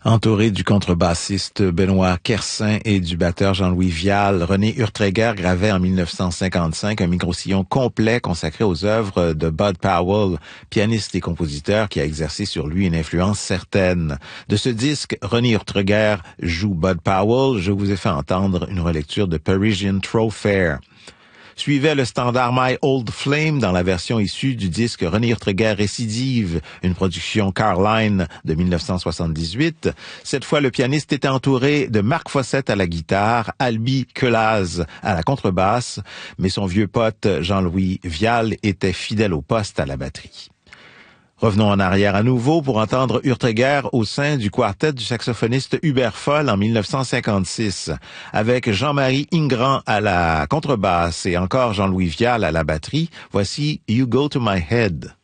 Entouré du contrebassiste Benoît Kersin et du batteur Jean-Louis Vial, René Urtreger gravait en 1955 un micro-sillon complet consacré aux œuvres de Bud Powell, pianiste et compositeur qui a exercé sur lui une influence certaine. De ce disque, René Urtreger joue Bud Powell. Je vous ai fait entendre une relecture de Parisian Thoroughfare. Suivait le standard My Old Flame dans la version issue du disque René Urtreger Récidive, une production Caroline de 1978. Cette fois, le pianiste était entouré de Marc Fossette à la guitare, Albi Quelaz à la contrebasse, mais son vieux pote Jean-Louis Vial était fidèle au poste à la batterie. Revenons en arrière à nouveau pour entendre Urtreger au sein du quartet du saxophoniste Hubert Foll en 1956, avec Jean-Marie Ingrand à la contrebasse et encore Jean-Louis Vial à la batterie. Voici You Go to My Head.